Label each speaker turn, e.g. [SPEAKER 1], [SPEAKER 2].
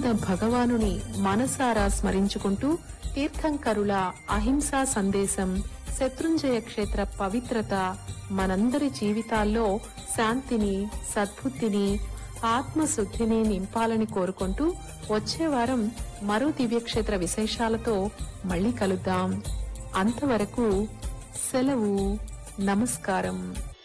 [SPEAKER 1] భగవానుని మనసారా స్మరించుకుంటూ తీర్థంకరుల అహింసా సందేశం, శత్రుంజయ క్షేత్ర పవిత్రత మనందరి జీవితాల్లో శాంతిని, సద్బుద్ధిని, ఆత్మశుద్ధిని నింపాలని కోరుకుంటూ వచ్చే వారం మరో దివ్యక్షేత్ర విశేషాలతో మళ్ళీ కలుద్దాం. అంతవరకు సెలవు. నమస్కారం.